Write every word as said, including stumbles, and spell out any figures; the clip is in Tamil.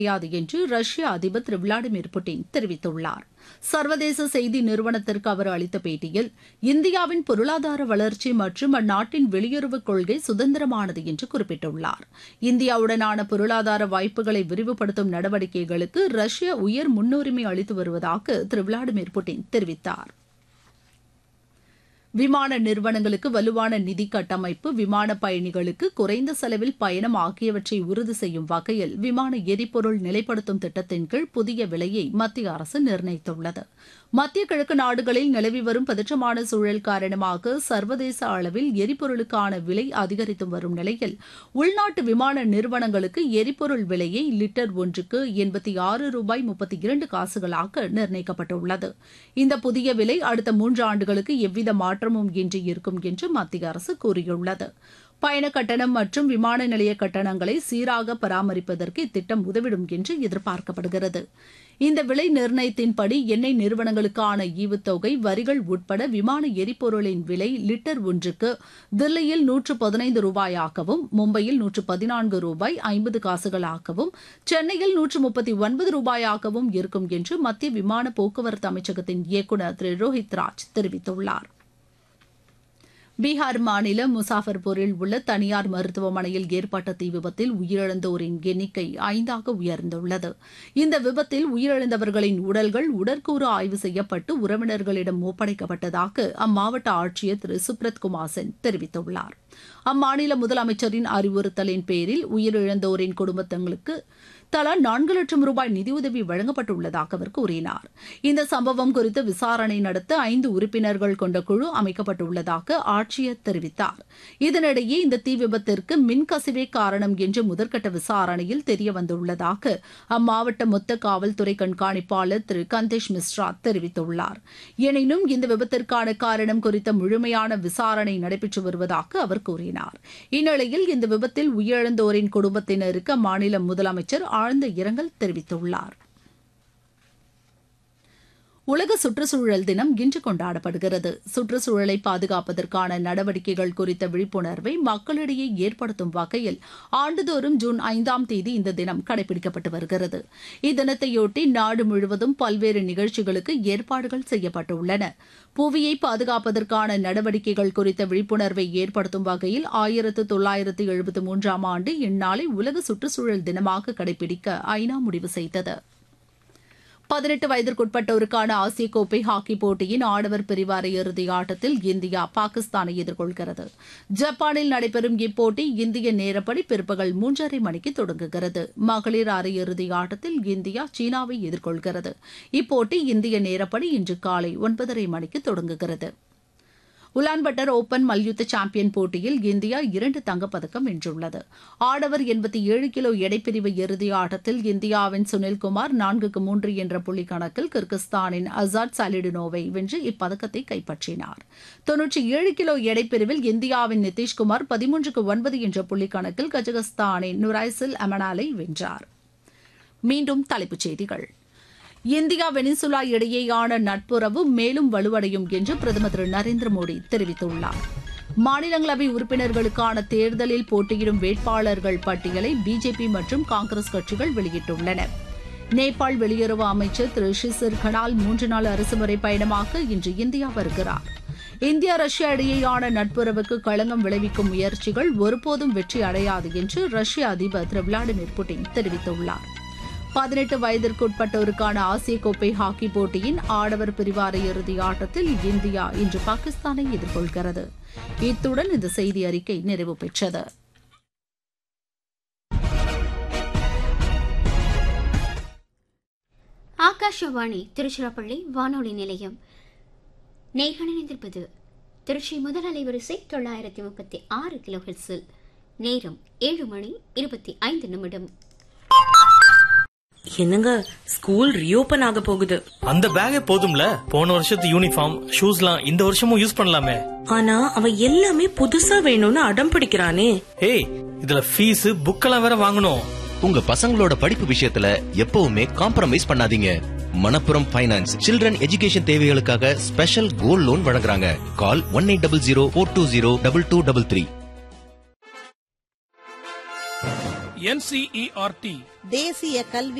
முடியாது என்று ரஷ்ய அதிபர் திரு விளாடிமிர் புட்டின் தெரிவித்துள்ளார். சர்வதேச செய்தி நிறுவனத்திற்கு அவர் அளித்த பேட்டியில் இந்தியாவின் பொருளாதார வளர்ச்சி மற்றும் அந்நாட்டின் வெளியுறவுக் கொள்கை சுதந்திரமானது என்று குறிப்பிட்டுள்ளார். இந்தியாவுடனான பொருளாதார வாய்ப்புகளை விரிவுபடுத்தும் நடவடிக்கைகளுக்கு ரஷ்யா உயர் முன்னுரிமை அளித்து வருவதாக திரு விளாடிமிர் புட்டின் தெரிவித்தார். விமான நிறுவனங்களுக்கு வலுவான நிதி கட்டமைப்பு, விமான பயணிகளுக்கு குறைந்த செலவில் பயணம் ஆகியவற்றை உறுதி செய்யும் வகையில் விமான எரிபொருள் நிலைப்படுத்தும் திட்டத்தின் கீழ் புதிய விலையை மத்திய அரசு நிர்ணயித்துள்ளது. மத்திய கிழக்கு நாடுகளில் நிலவி வரும் பதற்றமான சூழல் காரணமாக சர்வதேச அளவில் எரிபொருளுக்கான விலை அதிகரித்து வரும் நிலையில் உள்நாட்டு விமான நிறுவனங்களுக்கு எரிபொருள் விலையை லிட்டர் ஒன்றுக்கு எண்பத்தி ஆறு ரூபாய் முப்பத்தி இரண்டு காசுகளாக நிர்ணயிக்கப்பட்டுள்ளது. இந்த புதிய விலை அடுத்த மூன்று ஆண்டுகளுக்கு எவ்வித மாற்றமும் இன்றி இருக்கும் என்று மத்திய அரசு கூறியுள்ளது. பயண கட்டணம் மற்றும் விமான நிலைய கட்டணங்களை சீராக பராமரிப்பதற்கு இத்திட்டம் உதவிடும் என்று எதிர்பார்க்கப்படுகிறது. இந்த விலை நிர்ணயத்தின்படி எண்ணெய் நிறுவனங்களுக்கான ஈவுத்தொகை, வரிகள் உட்பட விமான எரிபொருளின் விலை லிட்டர் ஒன்றுக்கு தில்லியில் நூற்று பதினைந்து ரூபாயாகவும், மும்பையில் நூற்று பதினான்கு ரூபாய் ஐம்பது காசுகளாகவும், சென்னையில் நூற்று முப்பத்தி ஒன்பது ரூபாயாகவும் இருக்கும் என்று மத்திய விமான போக்குவரத்து அமைச்சகத்தின் இயக்குநர் திரு ரோஹித் ராஜ் தெரிவித்துள்ளார். பீகார் மாநிலம் முசாஃபர்பூரில் உள்ள தனியார் மருத்துவமனையில் ஏற்பட்ட தீ விபத்தில் உயிரிழந்தோரின் எண்ணிக்கை ஐந்தாக உயர்ந்துள்ளது. இந்த விபத்தில் உயிரிழந்தவர்களின் உடல்கள் உடற்கூறு ஆய்வு செய்யப்பட்டு உறவினர்களிடம் ஒப்படைக்கப்பட்டதாக அம்மாவட்ட ஆட்சியர் திரு சுப்ரத் குமார் சென் தெரிவித்துள்ளார். அம்மாநில முதலமைச்சரின் அறிவுறுத்தலின் பேரில் உயிரிழந்தோரின் குடும்பங்களுக்கு தலா நான்கு லட்சம் ரூபாய் நிதியுதவி வழங்கப்பட்டுள்ளதாக அவர் கூறினார். இந்த சம்பவம் குறித்து விசாரணை நடத்த ஐந்து உறுப்பினர்கள் கொண்ட குழு அமைக்கப்பட்டுள்ளதாக ஆட்சியர் தெரிவித்தார். இதனிடையே இந்த தீ விபத்திற்கு மின்கசிவே காரணம் என்று முதற்கட்ட விசாரணையில் தெரியவந்துள்ளதாக அம்மாவட்ட மொத்த காவல்துறை கண்காணிப்பாளர் திரு கந்தேஷ் மிஸ்ரா தெரிவித்துள்ளார். எனினும் இந்த விபத்திற்கான காரணம் குறித்த முழுமையான விசாரணை நடைபெற்று வருவதாக அவர் கூறினார். இந்நிலையில் இந்த விபத்தில் உயிரிழந்தோரின் குடும்பத்தினருக்கு அம்மாநில முதலமைச்சர் ஆழ்ந்த இரங்கல் தெரிவித்துள்ளார். உலக சுற்றுச்சூழல் தினம் இன்று கொண்டாடப்படுகிறது. சுற்றுச்சூழலை பாதுகாப்பதற்கான நடவடிக்கைகள் குறித்த விழிப்புணர்வை மக்களிடையே ஏற்படுத்தும் வகையில் ஆண்டுதோறும் ஜூன் ஐந்தாம் தேதி இந்த தினம் கடைபிடிக்கப்பட்டு வருகிறது. இத்தினத்தையொட்டி நாடு முழுவதும் பல்வேறு நிகழ்ச்சிகளுக்கு ஏற்பாடுகள் செய்யப்பட்டுள்ளன. புவியை பாதுகாப்பதற்கான நடவடிக்கைகள் குறித்த விழிப்புணர்வை ஏற்படுத்தும் வகையில் ஆயிரத்து தொள்ளாயிரத்து எழுபத்தி மூன்றாம் ஆண்டு இந்நாளை உலக சுற்றுச்சூழல் தினமாக கடைபிடிக்க ஐநா முடிவு செய்தது. பதினெட்டு வயதிற்குட்பட்டோருக்கான ஆசிய கோப்பை ஹாக்கி போட்டியின் ஆடவர் பிரிவு அரையிறுதி ஆட்டத்தில் இந்தியா பாகிஸ்தானை எதிர்கொள்கிறது. ஜப்பானில் நடைபெறும் இப்போட்டி இந்திய நேரப்படி பிற்பகல் மூன்றரை மணிக்கு தொடங்குகிறது. மகளிர் அரையிறுதி ஆட்டத்தில் இந்தியா சீனாவை எதிர்கொள்கிறது. இப்போட்டி இந்திய நேரப்படி இன்று காலை ஒன்பதரை மணிக்கு தொடங்குகிறது. உலான்பட்டர் ஓபன் மல்யுத்த சாம்பியன் போட்டியில் இந்தியா இரண்டு தங்கப்பதக்கம் வென்றுள்ளது. ஆடவர் எண்பத்தி ஏழு கிலோ எடைப்பிரிவு இறுதி ஆட்டத்தில் இந்தியாவின் சுனில்குமார் நான்குக்கு மூன்று என்ற புள்ளி கணக்கில் கிர்கிஸ்தானின் அசாத் சாலிடினோவை வென்று இப்பதக்கத்தை கைப்பற்றினார். தொன்னூற்றி ஏழு கிலோ எடைப்பிரிவில் இந்தியாவின் நிதிஷ்குமார் பதிமூன்றுக்கு ஒன்பது என்ற புள்ளி கணக்கில் கஜகஸ்தானின் நுரைசில் அமனாலை வென்றார். மீண்டும் தலைப்புச் செய்திகள். இந்தியா வெனிசுலா இடையேயான நட்புறவு மேலும் வலுவடையும் என்று பிரதமர் திரு நரேந்திர மோடி தெரிவித்துள்ளார். மாநிலங்களவை உறுப்பினர்களுக்கான தேர்தலில் போட்டியிடும் வேட்பாளர்கள் பட்டியலை பிஜேபி மற்றும் காங்கிரஸ் கட்சிகள் வெளியிட்டுள்ளன. நேபாள் வெளியுறவு அமைச்சர் திரு ஷிசிர் கனால் மூன்று நாள் அரசுமுறை பயணமாக இன்று இந்தியா வருகிறார். இந்தியா ரஷ்யா இடையேயான நட்புறவுக்கு களங்கம் விளைவிக்கும் முயற்சிகள் ஒருபோதும் வெற்றி அடையாது என்று ரஷ்ய அதிபர் திரு விளாடிமிர் புட்டின் தெரிவித்துள்ளார். பதினெட்டு வயதிற்குட்பட்டோருக்கான ஆசிய கோப்பை ஹாக்கி போட்டியின் ஆடவர் பிரிவு அரையிறுதி ஆட்டத்தில் இந்தியா இன்று பாகிஸ்தானை எதிர்கொள்கிறது. இத்துடன் இந்த செய்தி அறிக்கை நிறைவு பெற்றது. ஆகாஷவாணி திருச்சிராப்பள்ளி வானொலி நிலையம். நேர்களிணைந்திருப்பது திருச்சி முதல் அலைவரிசை தொள்ளாயிரத்தி முப்பத்தி ஆறு கிலோ ஹெர்ட்ஸில். நேரம் ஏழு மணி இருபத்தி ஐந்து நிமிடம். என்னங்க, ஸ்கூல் ரீஓபன் ஆக போகுது. அந்த பேக்கே போதும்ல, போன வருஷத்து யூனிஃபார்ம் ஷூஸ்லாம் இந்த வருஷமும் யூஸ் பண்ணலாமே. ஆனா அவன் எல்லாமே புதுசா வேணும்னு அடம் பிடிக்கிறானே. ஏய், இதுல ஃபீஸ் புக்கெல்லாம் வேற வாங்கணும். உங்க பசங்களோட படிப்பு விஷயத்துல எப்பவுமே காம்ப்ரமைஸ் பண்ணாதீங்க. மணப்புரம் ஃபைனான்ஸ் சில்ட்ரன் எஜுகேஷன் தேவைகளுக்காக ஸ்பெஷல் கோல்ட் லோன் வழங்குறாங்க. கால் one eight double zero four two zero double two double three. N C E R D தேசிய கல்வி